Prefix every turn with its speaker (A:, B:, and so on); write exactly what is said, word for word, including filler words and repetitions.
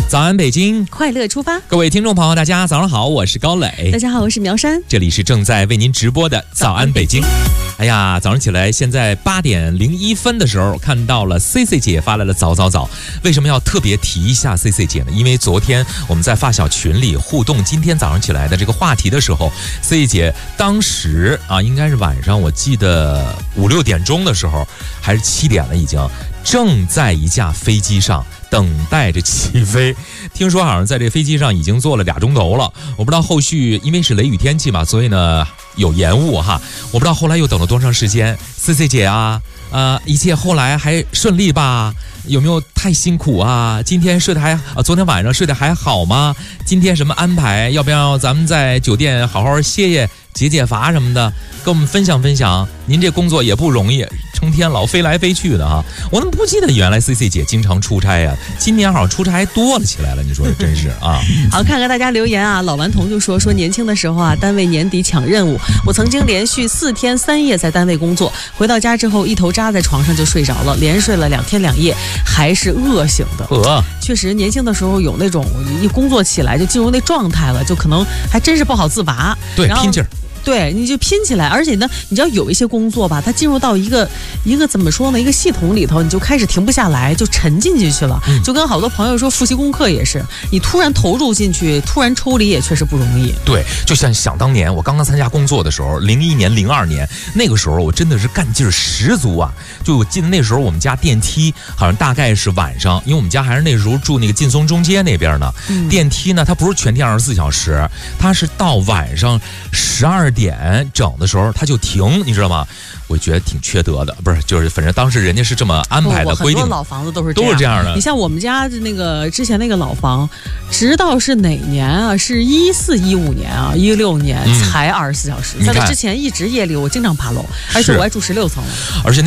A: 早安北京，
B: 快乐出发。
A: 各位听众朋友，大家早上好，我是高磊。
B: 大家好，我是苗山。
A: 这里是正在为您直播的早安北京。哎呀，早上起来，现在八点零一分的时候，看到了 C C 姐发来了早早早。为什么要特别提一下 C C 姐呢？因为昨天我们在发小群里互动今天早上起来的这个话题的时候 ，C C 姐当时啊，应该是晚上，我记得五六点钟的时候，还是七点了已经，正在一架飞机上等待着起飞。听说好像在这飞机上已经坐了俩钟头了，我不知道后续因为是雷雨天气嘛，所以呢有延误哈，我不知道后来又等了多长时间。C C 姐啊，呃，一切后来还顺利吧？有没有太辛苦啊？今天睡得还啊？昨天晚上睡得还好吗？今天什么安排？要不要咱们在酒店好好歇歇、解解乏什么的？跟我们分享分享。您这工作也不容易，成天老飞来飞去的哈。我怎么不记得原来 C C 姐经常出差呀？今年好像出差还多了起来了，你说真是啊。
B: 好，看看大家留言啊。老顽童就说说年轻的时候啊，单位年底抢任务，我曾经连续四天三夜在单位工作，回到家之后一头扎在床上就睡着了，连睡了两天两夜，还是饿醒的。
A: 呃，
B: 确实年轻的时候有那种一工作起来就进入那状态了，就可能还真是不好自拔。
A: 对，拼劲儿。
B: 对，你就拼起来，而且呢，你知道有一些工作吧，它进入到一个一个怎么说呢，一个系统里头，你就开始停不下来，就沉浸进去了。嗯、就跟好多朋友说，复习功课也是，你突然投入进去，突然抽离也确实不容易。
A: 对，就像想当年我刚刚参加工作的时候，零一年、零二年那个时候，我真的是干劲儿十足啊！就我记得那时候我们家电梯好像大概是晚上，因为我们家还是那时候住那个劲松中街那边呢，嗯、电梯呢它不是全天二十四小时，它是到晚上十二点整的时候它就停，你知道吗？我觉得挺缺德的，不是，就是反正当时人家是这么安排的规定。
B: 很多老房子都是
A: 都是这样的。
B: 你像我们家那个之前那个老房，直到是哪年啊？是一四一五年啊，一六年才二十四小时。在这之前一直夜里我经常爬楼，而且我还住十六层了。
A: 而且那